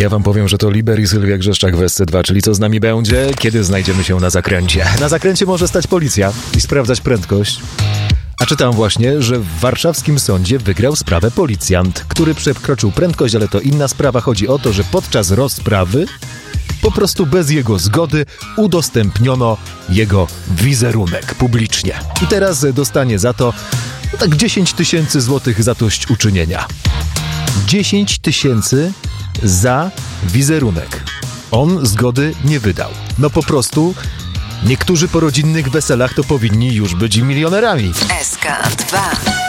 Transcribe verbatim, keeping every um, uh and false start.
Ja wam powiem, że to Liber i Sylwia Grzeszczak w S C dwa, czyli co z nami będzie, kiedy znajdziemy się na zakręcie. Na zakręcie może stać policja i sprawdzać prędkość. A czytam właśnie, że w warszawskim sądzie wygrał sprawę policjant, który przekroczył prędkość, ale to inna sprawa. Chodzi o to, że podczas rozprawy po prostu bez jego zgody udostępniono jego wizerunek publicznie. I teraz dostanie za to no tak dziesięć tysięcy złotych zadośćuczynienia. dziesięć tysięcy za wizerunek. On zgody nie wydał. No po prostu niektórzy po rodzinnych weselach to powinni już być milionerami. S K dwa.